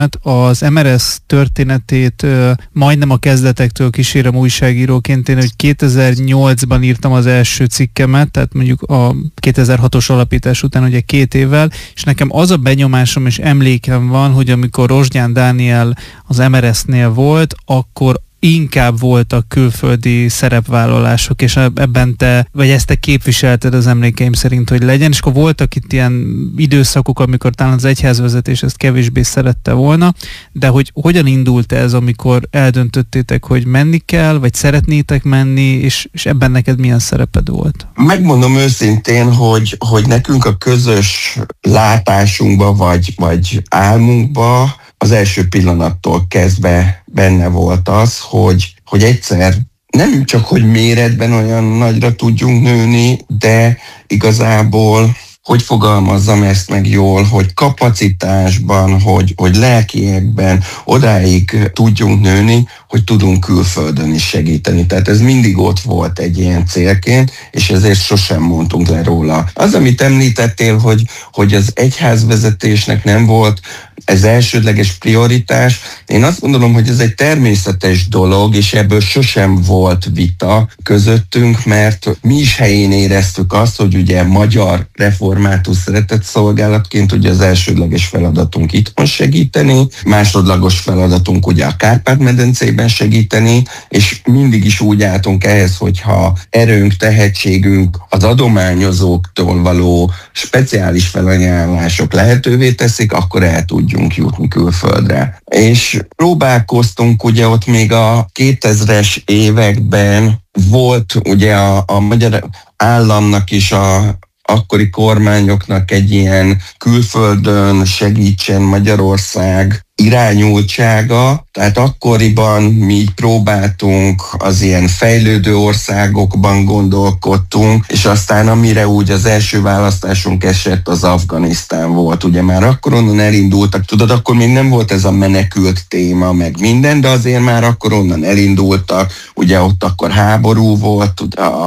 Hát az MRS történetét majdnem a kezdetektől kísérem újságíróként. Én, hogy 2008-ban írtam az első cikkemet, tehát mondjuk a 2006-os alapítás után ugye 2 évvel, és nekem az a benyomásom és emlékem van, hogy amikor Rozsgyán Dániel az MRS-nél volt, akkor inkább voltak külföldi szerepvállalások, és ebben ezt te képviselted az emlékeim szerint, hogy legyen, és akkor voltak itt ilyen időszakok, amikor talán az egyházvezetés ezt kevésbé szerette volna, de hogy hogyan indult ez, amikor eldöntöttétek, hogy menni kell, vagy szeretnétek menni, és ebben neked milyen szereped volt? Megmondom őszintén, hogy nekünk a közös látásunkba, vagy álmunkba az első pillanattól kezdve benne volt az, hogy egyszer nem csak, hogy méretben olyan nagyra tudjunk nőni, de igazából, hogy fogalmazzam ezt meg jól, hogy kapacitásban, hogy lelkiekben odáig tudjunk nőni, hogy tudunk külföldön is segíteni. Tehát ez mindig ott volt egy ilyen célként, és ezért sosem mondtunk le róla. Az, amit említettél, hogy az egyházvezetésnek nem volt ez elsődleges prioritás. Én azt gondolom, hogy ez egy természetes dolog, és ebből sosem volt vita közöttünk, mert mi is helyén éreztük azt, hogy ugye magyar református szeretetszolgálatként ugye az elsődleges feladatunk itthon segíteni, másodlagos feladatunk ugye a Kárpát-medencében segíteni, és mindig is úgy álltunk ehhez, hogyha erőnk, tehetségünk az adományozóktól való speciális felajánlások lehetővé teszik, akkor el tudjunk jutni külföldre. És próbálkoztunk ugye ott még a 2000-es években, volt ugye a magyar államnak is a akkori kormányoknak egy ilyen külföldön segítsen Magyarország irányultsága, tehát akkoriban mi így próbáltunk, az ilyen fejlődő országokban gondolkodtunk, és aztán amire úgy az első választásunk esett, az Afganisztán volt. Ugye már akkor onnan elindultak, tudod, akkor még nem volt ez a menekült téma, meg minden, de azért már akkor onnan elindultak, ugye ott akkor háború volt,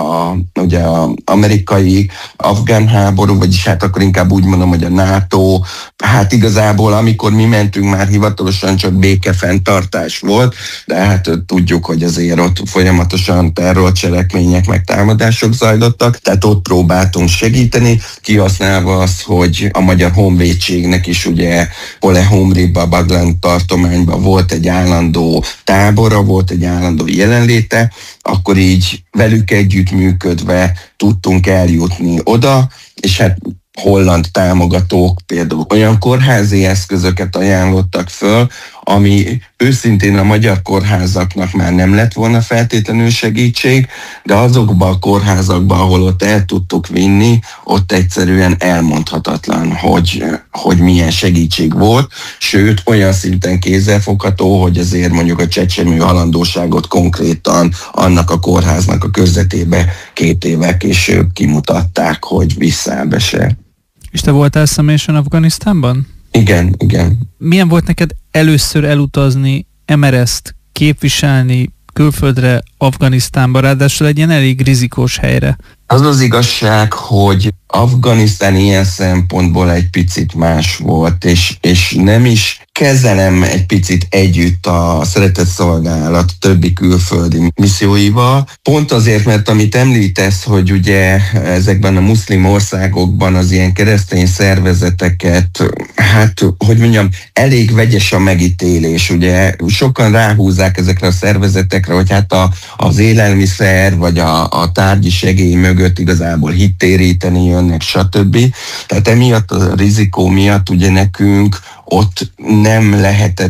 ugye az amerikai afgán háború, vagyis hát akkor inkább úgy mondom, hogy a NATO, hát igazából amikor mi mentünk, már hivatalosan csak békefenntartás volt, de hát tudjuk, hogy azért ott folyamatosan terrorcselekmények meg támadások zajlottak, tehát ott próbáltunk segíteni, kihasználva azt, hogy a Magyar Honvédségnek is ugye Pole-Homriba, Bagland tartományban volt egy állandó tábora, volt egy állandó jelenléte, akkor így velük együttműködve tudtunk eljutni oda, és hát holland támogatók például olyan kórházi eszközöket ajánlottak föl, ami őszintén a magyar kórházaknak már nem lett volna feltétlenül segítség, de azokban a kórházakban, ahol ott el tudtuk vinni, ott egyszerűen elmondhatatlan, hogy milyen segítség volt, sőt olyan szinten kézzelfogható, hogy azért mondjuk a csecsemő halandóságot konkrétan annak a kórháznak a körzetébe 2 évvel később kimutatták, hogy visszáll be se. És te voltál személyesen Afganisztánban? Igen, igen. Milyen volt neked először elutazni, MRS-t képviselni külföldre, Afganisztánba, ráadásul egy ilyen elég rizikós helyre? Az az igazság, hogy Afganisztán ilyen szempontból egy picit más volt, és nem is kezelem egy picit együtt a szeretetszolgálat többi külföldi misszióival. Pont azért, mert amit említesz, hogy ugye ezekben a muszlim országokban az ilyen keresztény szervezeteket, hát, hogy mondjam, elég vegyes a megítélés. Ugye sokan ráhúzzák ezekre a szervezetekre, hogy hát az élelmiszer vagy a tárgyi segély mögött igazából hittéríteni jönnek, stb. Tehát emiatt a rizikó miatt ugye nekünk ott nem lehetett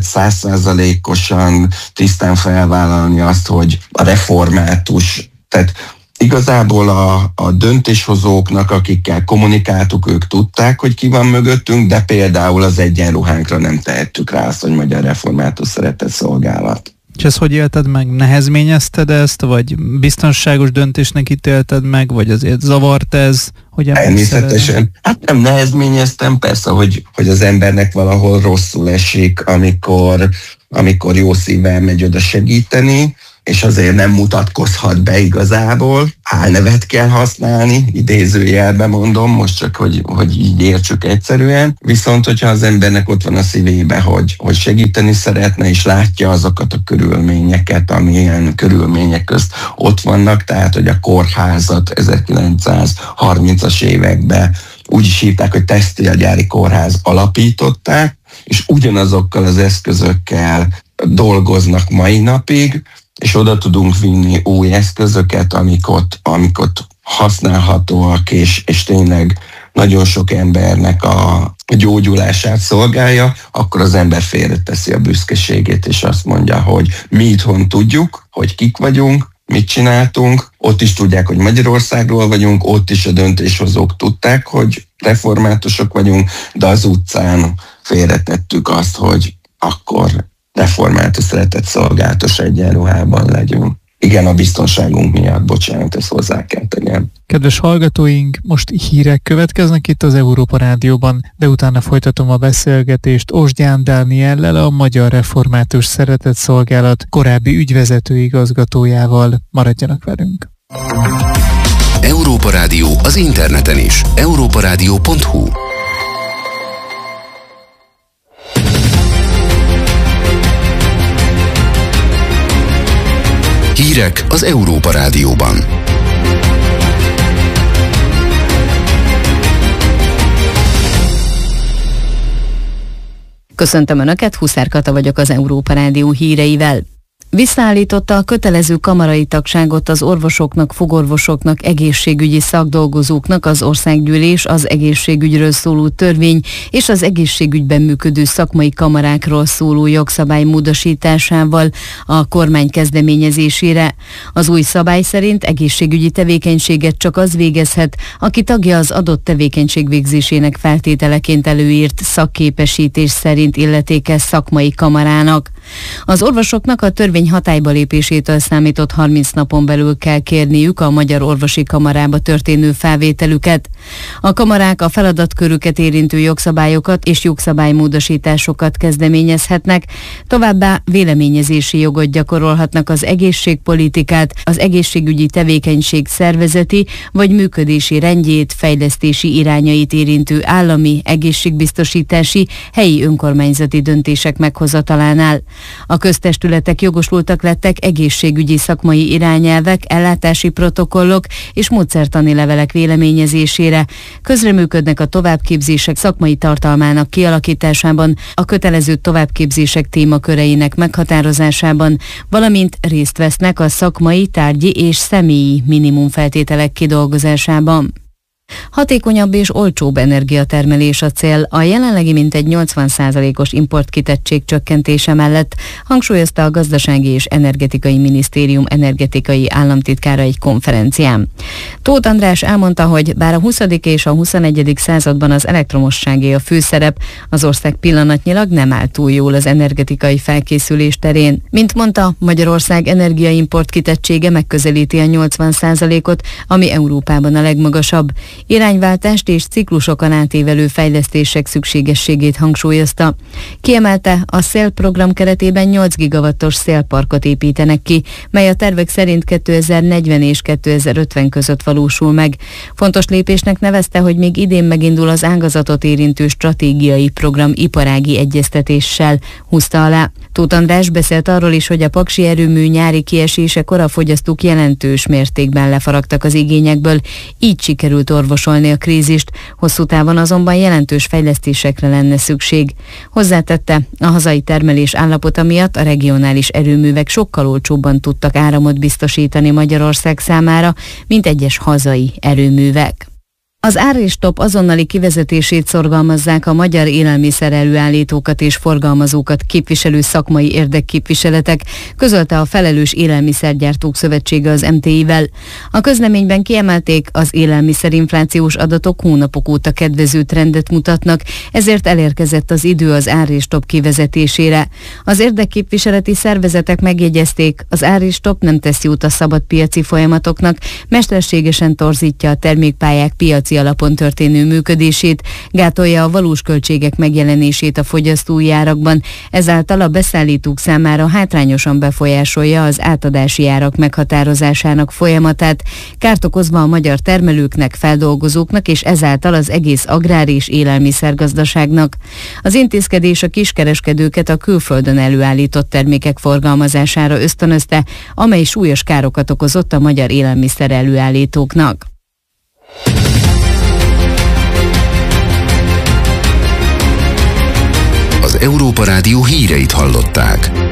100%-osan tisztán felvállalni azt, hogy a református, tehát igazából a döntéshozóknak, akikkel kommunikáltuk, ők tudták, hogy ki van mögöttünk, de például az egyenruhánkra nem tehettük rá azt, hogy Magyar Református Szeretetszolgálat. És ezt hogy élted meg? Nehezményezted ezt, vagy biztonságos döntésnek ítélted meg, vagy azért zavart ez? Természetesen. Hát nem nehezményeztem, persze, hogy az embernek valahol rosszul esik, amikor jó szívvel megy oda segíteni, és azért nem mutatkozhat be igazából. Álnevet kell használni, idézőjelben mondom, most csak, hogy így értsük egyszerűen. Viszont, hogyha az embernek ott van a szívébe, hogy segíteni szeretne, és látja azokat a körülményeket, amilyen körülmények közt ott vannak, tehát, hogy a kórházat 1930-as években úgy is hívták, hogy textilgyári kórház alapították, és ugyanazokkal az eszközökkel dolgoznak mai napig, és oda tudunk vinni új eszközöket, amik ott használhatóak, és tényleg nagyon sok embernek a gyógyulását szolgálja, akkor az ember félreteszi a büszkeségét, és azt mondja, hogy mi itthon tudjuk, hogy kik vagyunk, mit csináltunk, ott is tudják, hogy Magyarországról vagyunk, ott is a döntéshozók tudták, hogy reformátusok vagyunk, de az utcán félretettük azt, hogy akkor református szeretett szolgálatos egyenruhában legyünk. Igen, a biztonságunk miatt, bocsánat, ezt hozzá kell tegyem. Kedves hallgatóink, most hírek következnek itt az Európa Rádióban, de utána folytatom a beszélgetést Osgyán Dániellel, a Magyar Református Szeretett Szolgálat korábbi ügyvezető igazgatójával. Maradjanak velünk! Európa Rádió az interneten is. europaradio.hu. Hírek az Európa Rádióban. Köszöntöm Önöket, Huszár Kata vagyok az Európa Rádió híreivel. Visszaállította a kötelező kamarai tagságot az orvosoknak, fogorvosoknak, egészségügyi szakdolgozóknak az Országgyűlés az egészségügyről szóló törvény és az egészségügyben működő szakmai kamarákról szóló jogszabály módosításával a kormány kezdeményezésére. Az új szabály szerint egészségügyi tevékenységet csak az végezhet, aki tagja az adott tevékenység végzésének feltételeként előírt szakképesítés szerint illetékes szakmai kamarának. Az orvosoknak a törvény hatályba lépésétől számított 30 napon belül kell kérniük a Magyar Orvosi Kamarába történő felvételüket. A kamarák a feladatkörüket érintő jogszabályokat és jogszabálymódosításokat kezdeményezhetnek, továbbá véleményezési jogot gyakorolhatnak az egészségpolitikát, az egészségügyi tevékenység szervezeti vagy működési rendjét, fejlesztési irányait érintő állami, egészségbiztosítási, helyi önkormányzati döntések meghozatalánál. A köztestületek jogosultak lettek egészségügyi szakmai irányelvek, ellátási protokollok és módszertani levelek véleményezésére. Közreműködnek a továbbképzések szakmai tartalmának kialakításában, a kötelező továbbképzések témaköreinek meghatározásában, valamint részt vesznek a szakmai, tárgyi és személyi minimumfeltételek kidolgozásában. Hatékonyabb és olcsóbb energiatermelés a cél a jelenlegi mintegy 80%-os importkitettség csökkentése mellett, hangsúlyozta a Gazdasági és Energetikai Minisztérium energetikai államtitkára egy konferencián. Tóth András elmondta, hogy bár a 20. és a 21. században az elektromosságé a főszerep, az ország pillanatnyilag nem áll túl jól az energetikai felkészülés terén. Mint mondta, Magyarország energiaimport kitettsége megközelíti a 80%-ot, ami Európában a legmagasabb. Irányváltást és ciklusokon átívelő fejlesztések szükségességét hangsúlyozta. Kiemelte, a szélprogram keretében 8 gigawattos szélparkot építenek ki, mely a tervek szerint 2040 és 2050 között valósul meg. Fontos lépésnek nevezte, hogy még idén megindul az ágazatot érintő stratégiai program iparági egyeztetéssel, húzta alá. Tóth András beszélt arról is, hogy a paksi erőmű nyári kiesésekor a fogyasztók jelentős mértékben lefaragtak az igényekből, így sikerült orvosolni a krízist, hosszú távon azonban jelentős fejlesztésekre lenne szükség. Hozzátette, a hazai termelés állapota miatt a regionális erőművek sokkal olcsóbban tudtak áramot biztosítani Magyarország számára, mint egyes hazai erőművek. Az árrés-stop azonnali kivezetését szorgalmazzák a magyar élelmiszer előállítókat és forgalmazókat képviselő szakmai érdekképviseletek, közölte a Felelős Élelmiszergyártók Szövetsége az MTI-vel. A közleményben kiemelték, az élelmiszerinflációs adatok hónapok óta kedvező trendet mutatnak, ezért elérkezett az idő az árrés-stop kivezetésére. Az érdekképviseleti szervezetek megjegyezték, az árrés-stop nem tesz jót a szabad piaci folyamatoknak, mesterségesen torzítja a termékpályák piaci piaci alapon történő működését, gátolja a valós költségek megjelenését a fogyasztói árakban, ezáltal a beszállítók számára hátrányosan befolyásolja az átadási árak meghatározásának folyamatát, kárt okozva a magyar termelőknek, feldolgozóknak és ezáltal az egész agrár- és élelmiszergazdaságnak. Az intézkedés a kiskereskedőket a külföldön előállított termékek forgalmazására ösztönözte, amely súlyos károkat okozott a magyar élelmiszer előállítóknak. Az Európa Rádió híreit hallották.